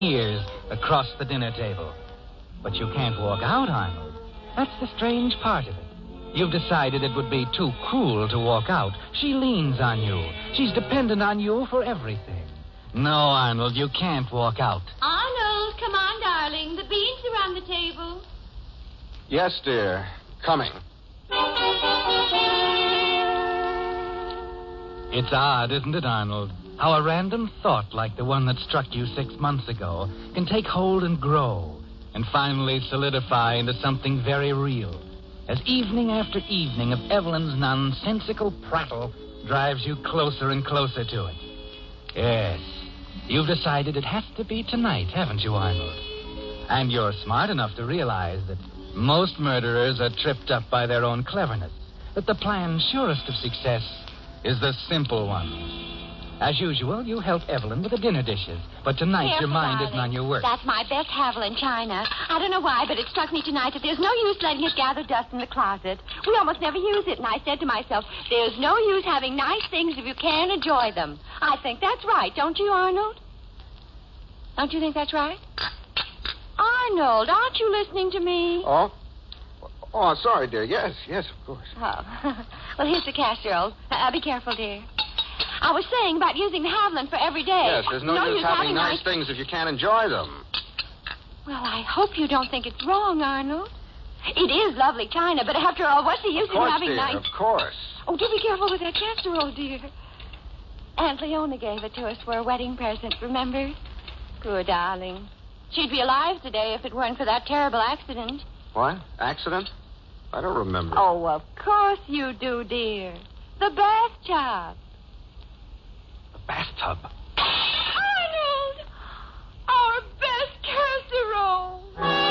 years across the dinner table. But you can't walk out, Arnold. That's the strange part of it. You've decided it would be too cruel to walk out. She leans on you. She's dependent on you for everything. No, Arnold, you can't walk out. Arnold, come on, darling. The beans are on the table. Yes, dear. Coming. It's odd, isn't it, Arnold? How a random thought like the one that struck you 6 months ago can take hold and grow and finally solidify into something very real. As evening after evening of Evelyn's nonsensical prattle drives you closer and closer to it. Yes, you've decided it has to be tonight, haven't you, Arnold? And you're smart enough to realize that most murderers are tripped up by their own cleverness, that the plan surest of success is the simple one. As usual, you help Evelyn with the dinner dishes, but tonight Careful, your mind darling. isn't on your work. That's my best Haviland china. I don't know why, but it struck me tonight that there's no use letting it gather dust in the closet. We almost never use it, and I said to myself, there's no use having nice things if you can't enjoy them. I think that's right, don't you, Arnold? Don't you think that's right? Arnold, aren't you listening to me? Oh? Oh, sorry, dear. Yes, of course. Oh. Well, here's the casserole. Be careful, dear. I was saying about using the Haviland for every day. Yes, there's no use having nice things if you can't enjoy them. Well, I hope you don't think it's wrong, Arnold. It is lovely china, but after all, what's the use in having dear, nice... Of course. Oh, do be careful with that casserole, dear. Aunt Leona gave it to us for a wedding present, remember? Poor darling. She'd be alive today if it weren't for that terrible accident. What? Accident? I don't remember. Oh, of course you do, dear. The bathtub. Bathtub. Arnold! Our best casserole!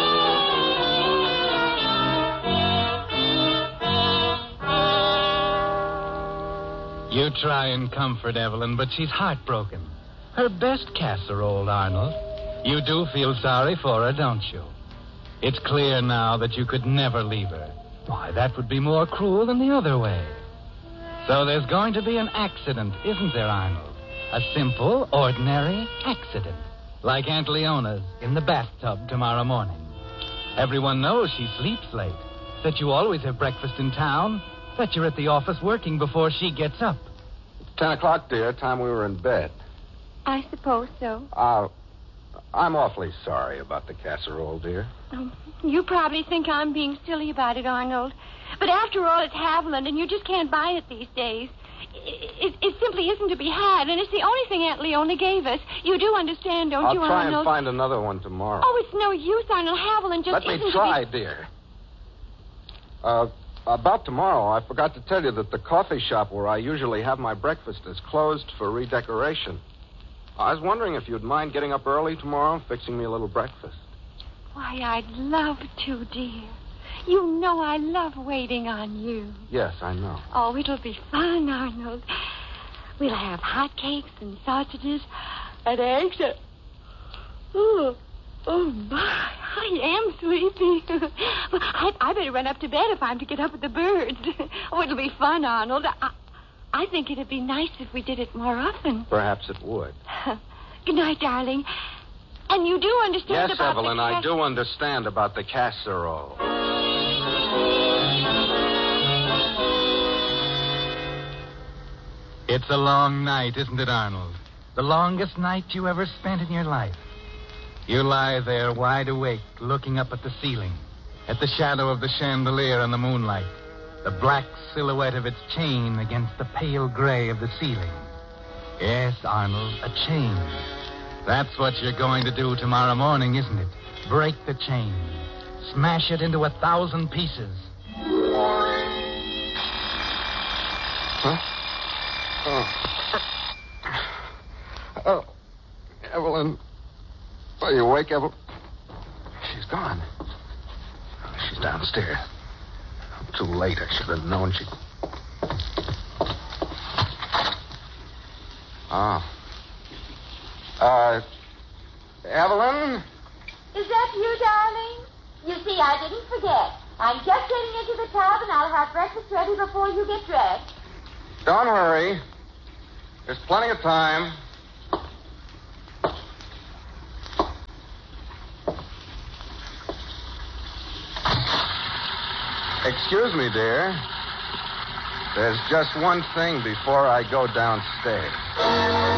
You try and comfort Evelyn, but she's heartbroken. Her best casserole, Arnold. You do feel sorry for her, don't you? It's clear now that you could never leave her. Why, that would be more cruel than the other way. So there's going to be an accident, isn't there, Arnold? A simple, ordinary accident. Like Aunt Leona's in the bathtub tomorrow morning. Everyone knows she sleeps late. That you always have breakfast in town. That you're at the office working before she gets up. It's 10 o'clock, dear. Time we were in bed. I suppose so. I'm awfully sorry about the casserole, dear. You probably think I'm being silly about it, Arnold. But after all, it's Haviland, and you just can't buy it these days. It simply isn't to be had, and it's the only thing Aunt Leona gave us. You do understand, don't you, Arnold? I'll try and find another one tomorrow. Oh, it's no use, Arnold. Haviland just Let me try, dear. About tomorrow, I forgot to tell you that the coffee shop where I usually have my breakfast is closed for redecoration. I was wondering if you'd mind getting up early tomorrow and fixing me a little breakfast. Why, I'd love to, dear. You know I love waiting on you. Yes, I know. Oh, it'll be fun, Arnold. We'll have hot cakes and sausages and eggs. Oh, my. I am sleepy. Well, I better run up to bed if I'm to get up with the birds. Oh, it'll be fun, Arnold. I think it'd be nice if we did it more often. Perhaps it would. Good night, darling. And you do understand yes, about Evelyn, I do understand about the casserole. It's a long night, isn't it, Arnold? The longest night you ever spent in your life. You lie there wide awake, looking up at the ceiling, at the shadow of the chandelier in the moonlight, the black silhouette of its chain against the pale gray of the ceiling. Yes, Arnold, a chain. That's what you're going to do tomorrow morning, isn't it? Break the chain. Smash it into 1,000 pieces. Huh? Oh, Evelyn. Are you awake, Evelyn? She's gone. She's downstairs. Too late. I should have known she... Evelyn? Is that you, darling? You see, I didn't forget. I'm just getting into the tub, and I'll have breakfast ready before you get dressed. Don't hurry. There's plenty of time. Excuse me, dear. There's just one thing before I go downstairs.